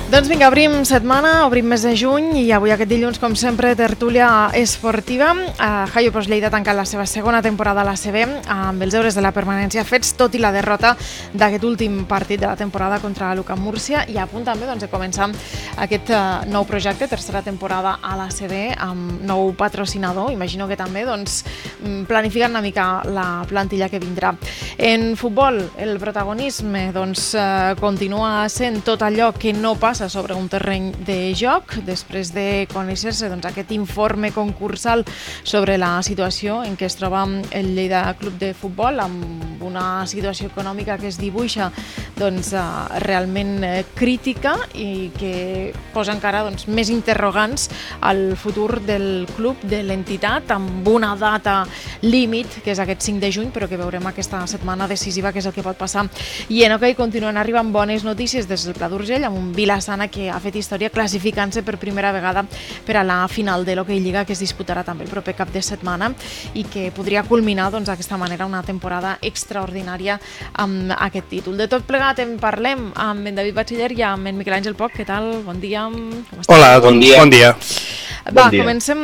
Doncs vinga, obrim setmana, obrim mes de juny i avui aquest dilluns, com sempre, tertúlia esportiva. Jaio Pros Lleida ha tancat la seva segona temporada a l'ACB amb els deures de la permanència fets, tot i la derrota d'aquest últim partit de la temporada contra l'UCAM Múrcia, i a punt també de començar aquest nou projecte, tercera temporada a l'ACB amb nou patrocinador. Imagino que també planificant una mica la plantilla que vindrà. En futbol, el protagonisme continua sent tot allò que no passa sobre un terreny de joc, després de conèixer-se aquest informe concursal sobre la situació en què es troba el Lleida Club de Futbol, amb una situació econòmica que es dibuixa realment crítica i que posa encara més interrogants al futur del club, de l'entitat, amb una data límit, que és aquest 5 de juny, però que veurem aquesta setmana decisiva que és el que pot passar. I en hoquei continuen arribant bones notícies des del Pla d'Urgell, amb un Vila-sana que ha fet història classificant-se per primera vegada per a la final de l'Hoquei Lliga, que es disputarà també el proper cap de setmana i que podria culminar d'aquesta manera una temporada extraordinària amb aquest títol. De tot plegat en parlem amb en David Batxiller i amb en Miquel Àngel Poch. Què tal? Bon dia. Hola, bon dia. Va, comencem